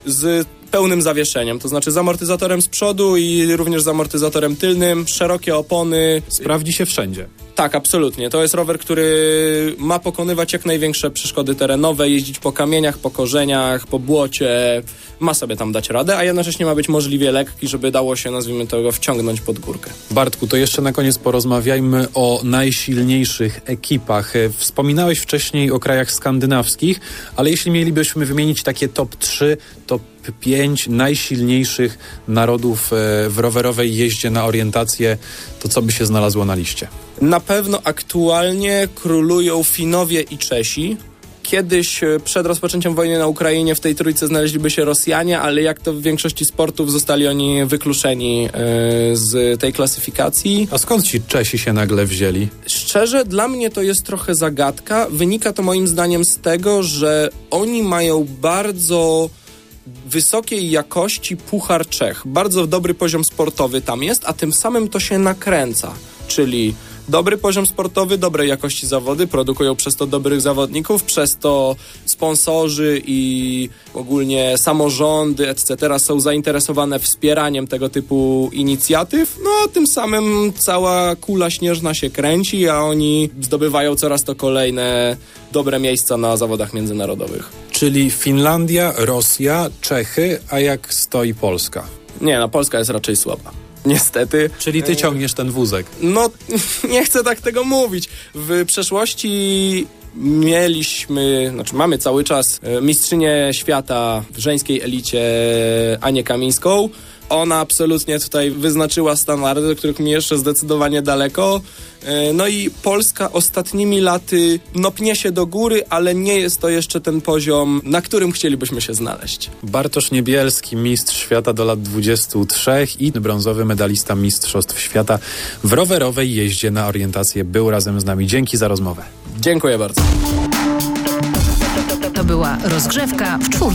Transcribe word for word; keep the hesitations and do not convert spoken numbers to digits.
z pełnym zawieszeniem, to znaczy z amortyzatorem z przodu i również z amortyzatorem tylnym, szerokie opony. Sprawdzi się wszędzie. Tak, absolutnie. To jest rower, który ma pokonywać jak największe przeszkody terenowe, jeździć po kamieniach, po korzeniach, po błocie. Ma sobie tam dać radę, a jednocześnie ma być możliwie lekki, żeby dało się, nazwijmy to, go wciągnąć pod górkę. Bartku, to jeszcze na koniec porozmawiajmy o najsilniejszych ekipach. Wspominałeś wcześniej o krajach skandynawskich, ale jeśli mielibyśmy wymienić takie top trzy, top pięć najsilniejszych narodów w rowerowej jeździe na orientację, to co by się znalazło na liście? Na pewno aktualnie królują Finowie i Czesi. Kiedyś przed rozpoczęciem wojny na Ukrainie w tej trójce znaleźliby się Rosjanie, ale jak to w większości sportów zostali oni wykluczeni yy, z tej klasyfikacji. A skąd ci Czesi się nagle wzięli? Szczerze, dla mnie to jest trochę zagadka. Wynika to moim zdaniem z tego, że oni mają bardzo wysokiej jakości Puchar Czech. Bardzo dobry poziom sportowy tam jest, a tym samym to się nakręca. Czyli dobry poziom sportowy, dobrej jakości zawody, produkują przez to dobrych zawodników, przez to sponsorzy i ogólnie samorządy, et cetera są zainteresowane wspieraniem tego typu inicjatyw, no a tym samym cała kula śnieżna się kręci, a oni zdobywają coraz to kolejne dobre miejsca na zawodach międzynarodowych. Czyli Finlandia, Rosja, Czechy, a jak stoi Polska? Nie, no Polska jest raczej słaba. Niestety. Czyli ty ciągniesz ten wózek. No, nie chcę tak tego mówić. W przeszłości mieliśmy, znaczy mamy cały czas mistrzynię świata w żeńskiej elicie Anię Kamińską. Ona absolutnie tutaj wyznaczyła standardy, do których mi jeszcze zdecydowanie daleko. No i Polska ostatnimi laty no pnie się do góry, ale nie jest to jeszcze ten poziom, na którym chcielibyśmy się znaleźć. Bartosz Niebielski, mistrz świata do lat dwudziestu trzech i brązowy medalista Mistrzostw Świata w rowerowej jeździe na orientację był razem z nami. Dzięki za rozmowę. Dziękuję bardzo. To była rozgrzewka w czwórce.